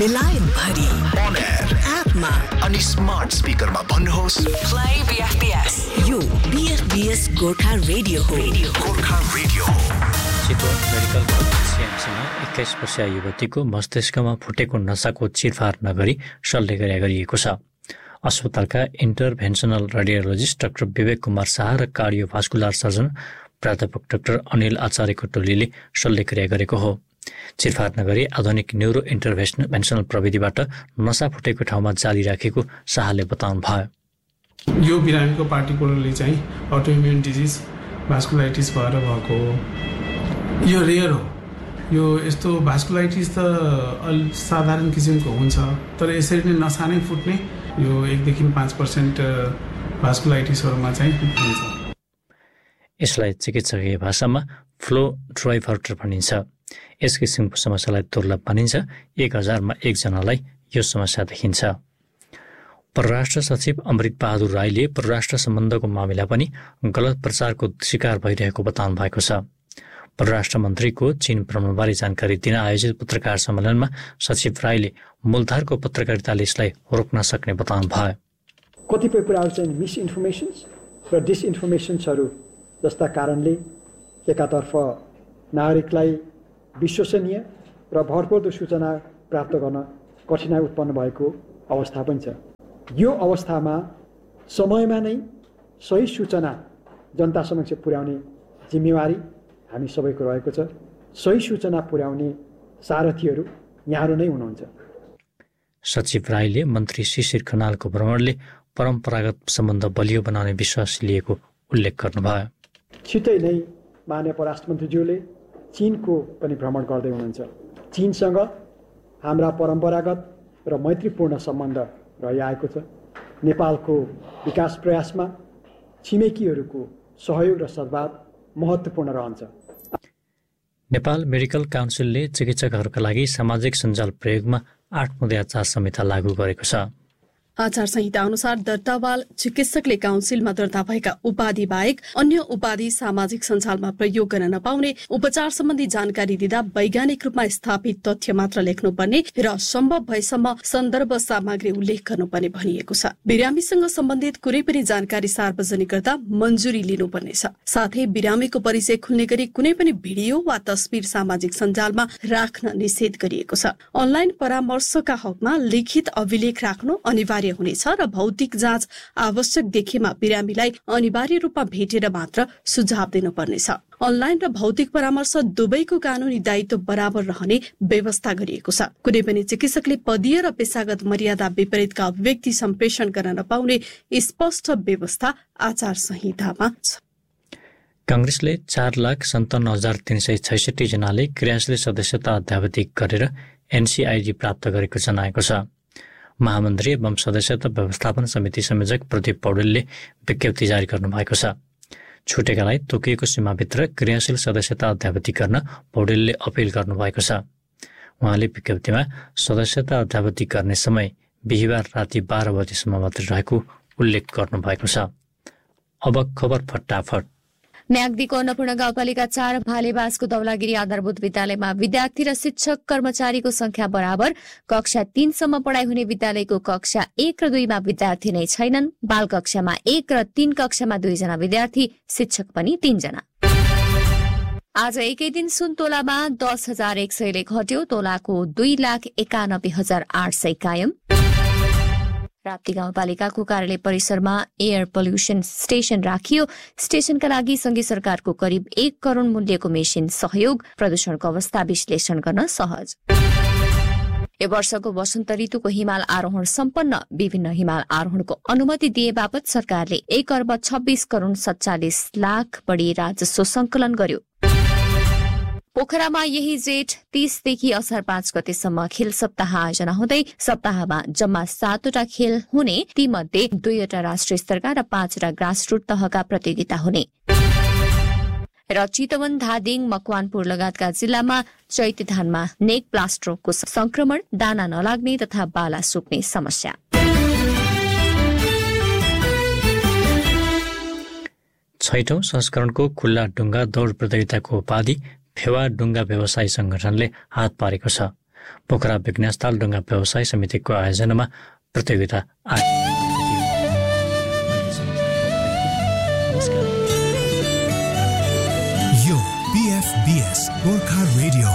बेलायत भरि on air एपमा अनि स्मार्ट स्पिकरमा भन्नुहोस् प्ले बीएफबीएस। यो बीएफबीएस गोर्खा रेडियो हो। Gorkha radio. Chitwan medical college सिएमसीमा 21 वर्षीय युवतीको मस्तिष्कमा फुटेको नसाको चिरफार नगरी शल्यक्रिया गरिएको छ। अस्पतालका इन्टरभेन्सनल रेडियोलोजिस्ट डाक्टर विवेक कुमार शाह र कार्डियोभास्कुलर सर्जन प्राध्यापक डाक्टर अनिल आचार्यको टोलीले शल्यक्रिया गरेको हो। चिरफार नगरी आधुनिक न्युरो इन्टरभेन्सनल प्रविधिबाट नसा फुटेको ठाउँमा जाली राखेको शाहले बताउनु भयो। यो बिरामीको पार्टिकुलरली चाहिँ अटोइम्युन डिजिज भास्कुलाइटिस भएर भएको हो। यो रेयर हो। यो यस्तो भास्कुलाइटिस त साधारण किसिमको हुन्छ, तर यसरी नै नसा नै फुट्ने यो 1 देखि 5% भास्कुलाइटिसहरुमा चाहिँ हुन्छ। यसलाई चिकित्सकीय भाषामा फ्लो ड्राइभर्टर भनिन्छ। यस किसिमको समस्यालाई दुर्लभ मानिन्छ। 1000 मा 1 जनालाई यो समस्या देखिन्छ। परराष्ट्र सचिव अमृत बहादुर राईले परराष्ट्र सम्बन्धको मामिला पनि गलत प्रचारको शिकार भइरहेको बताउनु भएको छ। परराष्ट्र मन्त्रीको चीन भ्रमणबारे जानकारी दिन आयोजित पत्रकार सम्मेलनमा सचिव राईले मूलधारको पत्रकारिताले यसलाई रोक्न सक्ने बताउनु भयो। कतिपय कुराहरू चाहिँ मिसइन्फर्मेसन्स र डिसइन्फर्मेसन्सहरू जस्ता कारणले एकातर्फ नागरिकलाई विश्वसनीय र भरपर्दो सूचना प्राप्त गर्न कठिनाइ उत्पन्न भएको अवस्था पनि छ। यो अवस्थामा समयमा नै सही सूचना जनता समक्ष पुर्याउने जिम्मेवारी हामी सबैको रहेको छ। सही सूचना पुर्याउने सारथीहरू यहाँहरू नै हुनुहुन्छ। सचिव राईले मन्त्री शिशिर खनालको भ्रमणले परम्परागत सम्बन्ध बलियो बनाउने विश्वास लिएको उल्लेख गर्नुभयो। छिट्टै नै माननीय परराष्ट्र मन्त्रीज्यूले चीनको पनि भ्रमण गर्दै हुनुहुन्छ। चीनसँग हाम्रा परम्परागत र मैत्रीपूर्ण सम्बन्ध रहिआएको छ। नेपालको विकास प्रयासमा छिमेकीहरूको सहयोग र सद्भाव महत्त्वपूर्ण रहन्छ। नेपाल मेडिकल काउन्सिलले चिकित्सकहरूका लागि सामाजिक सञ्जाल प्रयोगमा 8 बुँदे आचार संहिता लागू गरेको छ। आचार संहिता अनुसार दर्तावाल चिकित्सकले काउन्सिलमा दर्ता भएका उपाधि बाहेक अन्य उपाधि सामाजिक सञ्जालमा प्रयोग गर्न नपाउने, उपचार सम्बन्धी जानकारी दिँदा वैज्ञानिक रूपमा स्थापित तथ्य मात्र लेख्नुपर्ने र सम्भव भएसम्म सन्दर्भ सामग्री उल्लेख गर्नुपर्ने भनिएको छ। बिरामीसँग सम्बन्धित कुनै पनि जानकारी सार्वजनिक गर्दा मञ्जुरी लिनुपर्नेछ। साथै बिरामीको परिचय खुल्ने गरी कुनै पनि भिडियो वा तस्बिर सामाजिक सञ्जालमा राख्न निषेध गरिएको छ। अनलाइन परामर्शका हकमा लिखित अभिलेख राख्नु अनिवार्य हुनेछ र भौतिक जाँच आवश्यक देखेमा बिरामीलाई अनिवार्य रूपमा भेटेर मात्र सुझाव दिनुपर्नेछ। अनलाइन र भौतिक परामर्श दुवैको कानूनी दायित्व बराबर रहने व्यवस्था गरिएको छ। कुनै पनि चिकित्सकले पदीय र पेशागत मर्यादा विपरीतका अभिव्यक्ति सम्प्रेषण गर्न नपाउने स्पष्ट व्यवस्था आचार संहितामा छ। कांग्रेसले 4,57,366 जनाले क्रियाशील सदस्यता अध्यावधि गरेर एनसीआईडी प्राप्त गरेको जनाएको छ। महामन्त्री एवं सदस्यता व्यवस्थापन समिति संयोजक प्रदीप पौडेलले विज्ञप्ति जारी गर्नुभएको छ। छुटेकालाई तोकिएको सीमाभित्र क्रियाशील सदस्यता अध्यावधि गर्न पौडेलले अपिल गर्नुभएको छ। उहाँले विज्ञप्तिमा सदस्यता अध्यावधि गर्ने समय बिहिबार राति 12 बजेसम्म मात्र रहेको उल्लेख गर्नुभएको छ। अब खबर फटाफट। म्याग्दीको अन्नपूर्ण गाउँपालिका 4 भालेबासको दौलागिरी आधारभूत विद्यालयमा विद्यार्थी र शिक्षक कर्मचारीको संख्या बराबर। कक्षा 3 सम्म पढाइ हुने विद्यालयको कक्षा 1 र 2 मा विद्यार्थी नै छैनन्। बाल कक्षामा 1 र 3 कक्षामा 2 जना विद्यार्थी, शिक्षक पनि 3 जना। आज एकै दिन सुन तोलामा 10,100 ले घट्यो। तोलाको 2,91,800 कायम। राप्ती गाउँपालिकाको कार्यालय परिसरमा एयर पोल्युसन स्टेशन राखियो। स्टेशनका लागि संघीय सरकारको करिब 1 करोड मूल्यको मेसिन सहयोग। प्रदूषणको अवस्था विश्लेषण गर्न सहज। यो वर्षको वसन्त ऋतुको हिमाल आरोहण सम्पन्न। विभिन्न हिमाल आरोहणको अनुमति दिए बापत सरकारले 1,26,47,00,000 बढी राजस्व संकलन गर्यो। पोखरामा यही जेठ 30 देखि असार 5 गतेसम्म खेल सप्ताह आयोजना हुँदै सप्ताहमा जम्मा 7वटा खेल हुने, तीमध्ये 2वटा राष्ट्रिय स्तरका र 5वटा ग्रासरुट तहका प्रतियोगिता हुने। र चितवन, धादिङ, मकवानपुर लगायतका जिल्लामा चैते धानमा नेक प्लास्ट रोगको संक्रमण, दाना नलाग्ने तथा बाला सुक्ने समस्या। 6औं संस्करणको खुल्ला डुङ्गा दौड प्रतियोगिताको उपाधि फेवा डुङ्गा व्यवसायी संगठनले हात पारेको छ। पोखरा विज्ञानस्थल डुङ्गा व्यवसाय समितिको आयोजनामा प्रतियोगिता यो BFBS गोर्खा रेडियो